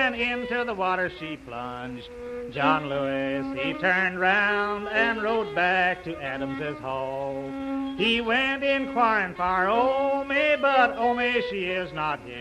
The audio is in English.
and into the water she plunged. John Lewis, he turned round and rode back to Adams's hall. He went inquiring for Omi, but Omi, she is not here.